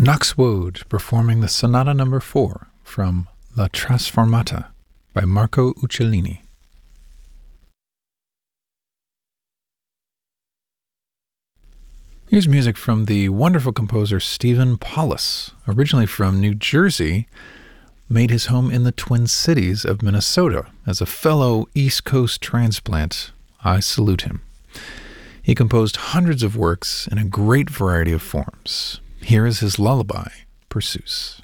Knox Woad performing the Sonata No. 4 from La Trasformata by Marco Uccellini. Here's music from the wonderful composer Stephen Paulus, originally from New Jersey, made his home in the Twin Cities of Minnesota. As a fellow East Coast transplant, I salute him. He composed hundreds of works in a great variety of forms. Here is his lullaby, Perseus.